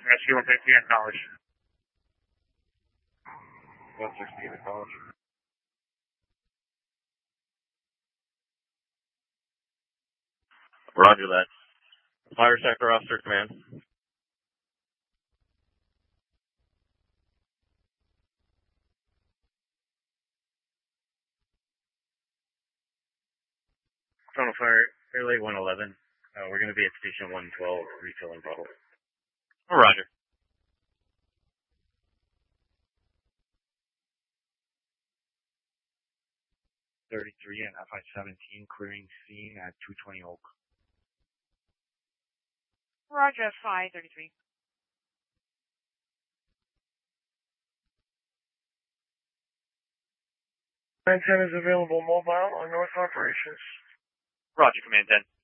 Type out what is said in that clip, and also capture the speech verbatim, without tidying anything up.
Rescue one fifty, acknowledge. one sixty, acknowledge. Roger that. Fire sector officer command. Total fire, Airlay one eleven. Uh, we're going to be at station one twelve, refilling bottle. Roger. thirty-three and F I seventeen clearing scene at two twenty Oak. Roger, F I thirty-three. nine ten is available mobile on North Operations. Roger, Command ten.